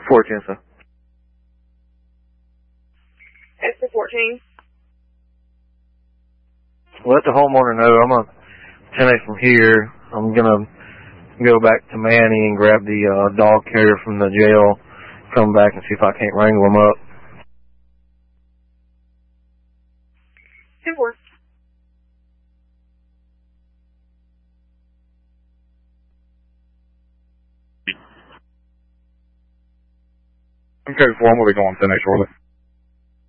14, sir. Extra 14. Let the homeowner know I'm a 10A from here. I'm going to go back to Manny and grab the dog carrier from the jail, come back and see if I can't wrangle him up. 10-4. Okay, 4, I'm going to be going 10A shortly.